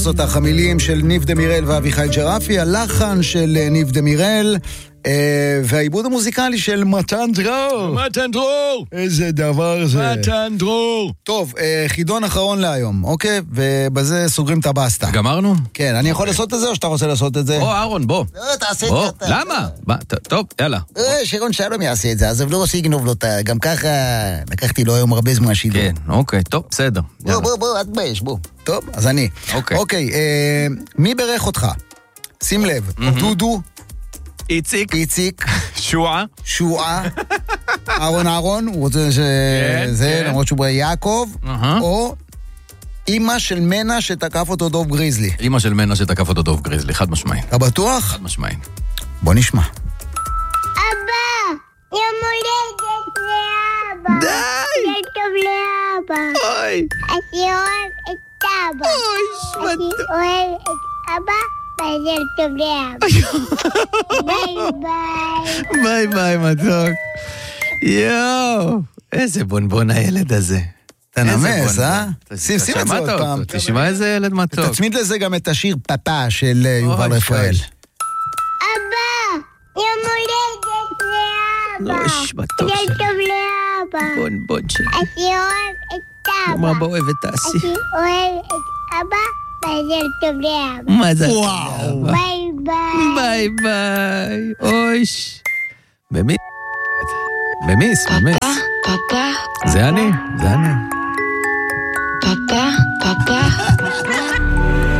זאת המילים של ניב דמירל ואביחי ג'רפי, הלחן של ניב דמירל, והעיבוד המוזיקלי של מתן דרור. מתן דרור! איזה דבר זה. מתן דרור! טוב, חידון אחרון להיום, אוקיי? ובזה סוגרים את הבסטה. גמרנו? כן, אני יכול לעשות את זה או שאתה רוצה לעשות את זה? בוא, אהרון, בוא. לא, תעשה בוא, את זה. למה? טוב, יאללה. שרון שלום יעשה את זה, אז לא שיגנוב לו, גם ככה לקחתי לו היום הרבה זמן שידור. כן, אוקיי, טוב, בסדר. בוא, את באש, בוא. טוב, אז אני. אוקיי, מי ברך אותך? שים לב, דודו, איציק, שועה, אהרון, הוא רוצה שזה, למרות שהוא יעקב, או אמא של מנה שתקף אותו דוב גריזלי. אמא של מנה שתקף אותו דוב גריזלי, חד משמעי. אתה בטוח? חד משמעי. בוא נשמע. אבא, יום הולדת לאבא. די! יום טוב לאבא. אוי! אני אוהב את אבא. אוי, אני אוהב את אבא. מזל טוב לאבא. ביי ביי. ביי ביי, מתוק. יואו, איזה בונבון הילד הזה. אתה נמס, שים את זה עוד פעם. תשמע איזה ילד מתוק. תצמיד לזה גם את השיר פאפה של יובל רפאל. אבא, יום הולדת לאבא. מזל טוב לאבא. בונבון שלי. אני אוהב את אבא. מה באוהב את תעשי? אני אוהב את אבא. מזל טוב לאבא. מזל טוב וואו. ביי ביי. ביי ביי. אויש. במיס. פאפה, זה אני. פאפה.